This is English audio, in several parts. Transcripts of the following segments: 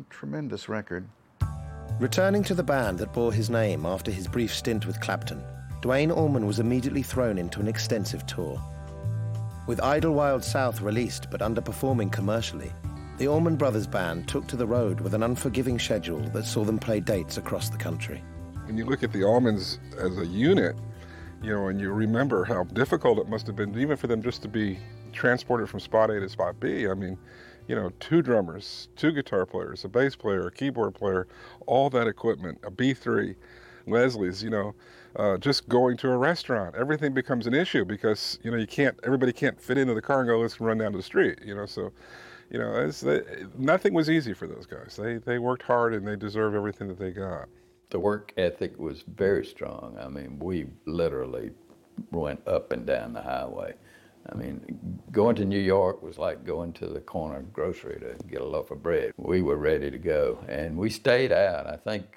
tremendous record. Returning to the band that bore his name after his brief stint with Clapton, Duane Allman was immediately thrown into an extensive tour. With Idlewild South released but underperforming commercially, the Allman Brothers Band took to the road with an unforgiving schedule that saw them play dates across the country. When you look at the Allmans as a unit, and you remember how difficult it must have been even for them just to be transported from spot A to spot B. I mean, 2 drummers, 2 guitar players, a bass player, a keyboard player, all that equipment, a B3, Leslie's, just going to a restaurant. Everything becomes an issue because, everybody can't fit into the car and go, let's run down the street, so, nothing was easy for those guys. They worked hard and they deserve everything that they got. The work ethic was very strong. I mean, we literally went up and down the highway. I mean, going to New York was like going to the corner grocery to get a loaf of bread. We were ready to go, and we stayed out. I think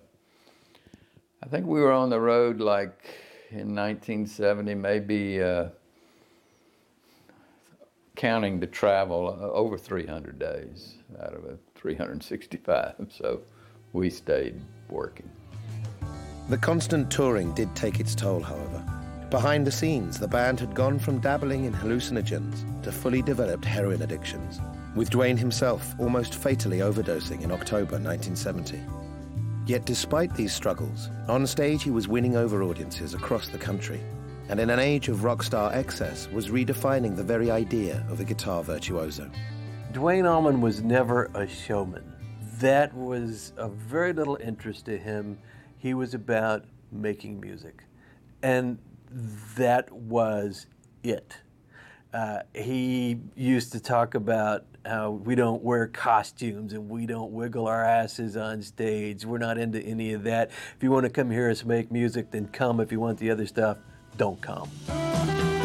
we were on the road like in 1970, maybe counting the travel, over 300 days out of 365. So we stayed working. The constant touring did take its toll, however. Behind the scenes, the band had gone from dabbling in hallucinogens to fully developed heroin addictions, with Duane himself almost fatally overdosing in October 1970. Yet despite these struggles, on stage he was winning over audiences across the country, and in an age of rock star excess was redefining the very idea of the guitar virtuoso. Duane Allman was never a showman. That was of very little interest to him. He was about making music. And that was it. He used to talk about how we don't wear costumes and we don't wiggle our asses on stage. We're not into any of that. If you want to come here and make music, then come. If you want the other stuff, don't come.